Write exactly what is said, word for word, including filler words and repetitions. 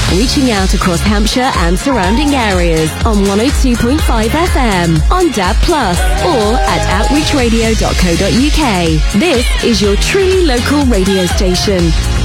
reaching out across Hampshire and surrounding areas on one oh two point five F M, on D A B Plus, or at outreach radio dot co dot U K. This is your truly local radio station,